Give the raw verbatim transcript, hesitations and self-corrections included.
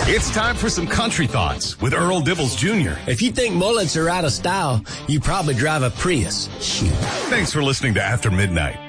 It's time for some country thoughts with Earl Dibbles Junior If you think mullets are out of style, you probably drive a Prius. Shoot. Thanks for listening to After Midnight.